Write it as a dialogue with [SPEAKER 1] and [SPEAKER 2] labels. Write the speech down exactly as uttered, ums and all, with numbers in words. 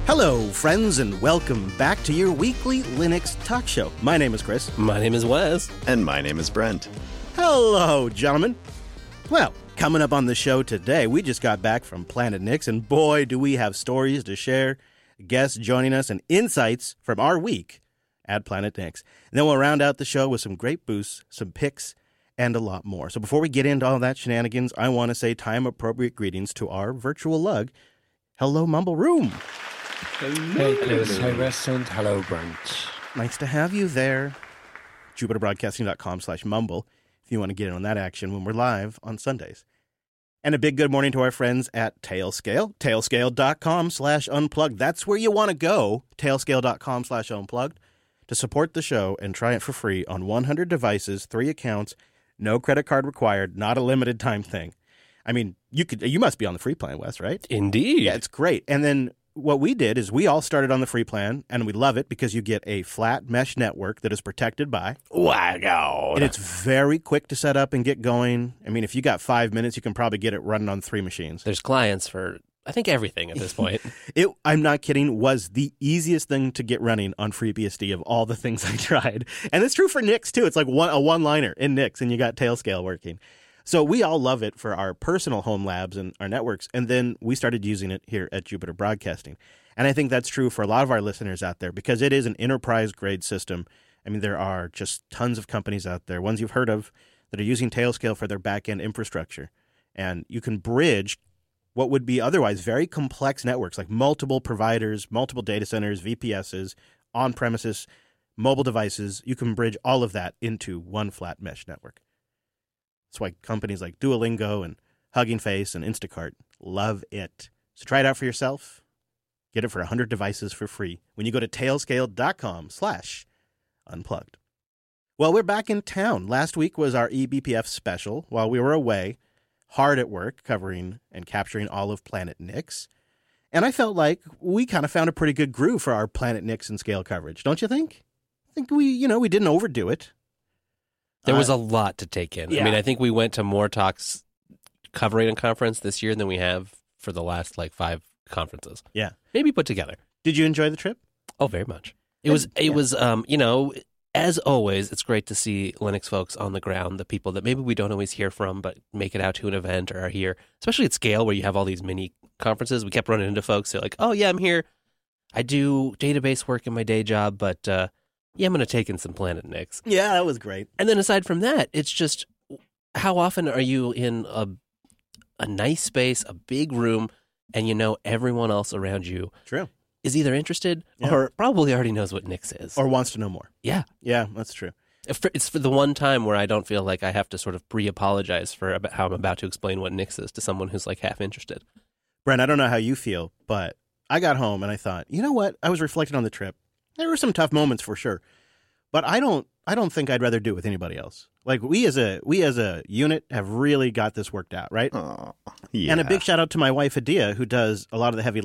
[SPEAKER 1] Hello, friends, and welcome back to your weekly Linux talk show. My name is Chris.
[SPEAKER 2] My name is Wes.
[SPEAKER 3] And my name is Brent.
[SPEAKER 1] Hello, gentlemen. Well, coming up on the show today, we just got back from Planet Nix, and boy, do we have stories to share, guests joining us, and insights from our week at Planet Nix. And then we'll round out the show with some great boosts, some picks, and a lot more. So before we get into all that shenanigans, I want to say time-appropriate greetings to our virtual lug. Hello, Mumble Room.
[SPEAKER 4] Hey, Chris. Hey, Wes, and hello, Brent.
[SPEAKER 1] Nice to have you there. JupiterBroadcasting.com slash mumble if you want to get in on that action when we're live on Sundays. And a big good morning to our friends at Tailscale, tailscale.com slash unplugged. That's where you want to go, tailscale.com slash unplugged, to support the show and try it for free on one hundred devices, three accounts, no credit card required, not a limited time thing. I mean, you could you must be on the free plan, Wes, right?
[SPEAKER 2] Indeed.
[SPEAKER 1] Yeah, it's great. And then what we did is we all started on the free plan, and we love it because you get a flat mesh network that is protected by.
[SPEAKER 2] Wow.
[SPEAKER 1] And it's very quick to set up and get going. I mean, if you got five minutes, you can probably get it running on three machines.
[SPEAKER 2] There's clients for, I think, everything at this point.
[SPEAKER 1] It, I'm not kidding, was the easiest thing to get running on FreeBSD of all the things I tried. And it's true for Nix, too. It's like one, a one-liner in Nix, and you got Tailscale working. So we all love it for our personal home labs and our networks, and then we started using it here at Jupiter Broadcasting. And I think that's true for a lot of our listeners out there because it is an enterprise-grade system. I mean, there are just tons of companies out there, ones you've heard of, that are using Tailscale for their back-end infrastructure. And you can bridge what would be otherwise very complex networks, like multiple providers, multiple data centers, V P Ss, on-premises, mobile devices. You can bridge all of that into one flat mesh network. That's why companies like Duolingo and Hugging Face and Instacart love it. So try it out for yourself. Get it for one hundred devices for free when you go to tailscale.com slash unplugged. Well, we're back in town. Last week was our E B P F special while we were away, hard at work, covering and capturing all of Planet Nix. And I felt like we kind of found a pretty good groove for our Planet Nix and scale coverage, don't you think? I think we, you know, we didn't overdo it.
[SPEAKER 2] There was a lot to take in.
[SPEAKER 1] yeah.
[SPEAKER 2] I mean, I think we went to more talks covering a conference this year than we have for the last, like, five conferences.
[SPEAKER 1] Yeah.
[SPEAKER 2] Maybe put together.
[SPEAKER 1] Did you enjoy the trip?
[SPEAKER 2] Oh, very much. It was, it
[SPEAKER 1] Yeah.
[SPEAKER 2] was, um, you know, as always, it's great to see Linux folks on the ground, the people that maybe we don't always hear from, but make it out to an event or are here, especially at scale where you have all these mini conferences. We kept running into folks who are like, oh, yeah, I'm here. I do database work in my day job, but, uh, yeah, I'm going to take in some Planet Nix.
[SPEAKER 1] Yeah, that was great.
[SPEAKER 2] And then aside from that, it's just how often are you in a a nice space, a big room, and you know everyone else around you
[SPEAKER 1] True.
[SPEAKER 2] is either interested
[SPEAKER 1] Yeah.
[SPEAKER 2] or probably already knows what Nix is.
[SPEAKER 1] Or wants to know more.
[SPEAKER 2] yeah.
[SPEAKER 1] Yeah, that's true.
[SPEAKER 2] If- It's for the one time where I don't feel like I have to sort of pre-apologize for about how I'm about to explain what Nix is to someone who's like half interested.
[SPEAKER 1] Brent, I don't know how you feel, but I got home and I thought, you know what? I was reflecting on the trip. There were some tough moments for sure, but I don't. I don't think I'd rather do it with anybody else. Like we as a we as a unit have really got this worked out, right?
[SPEAKER 3] Aw, yeah.
[SPEAKER 1] And a big shout out to my wife Adia, who does a lot of the heavy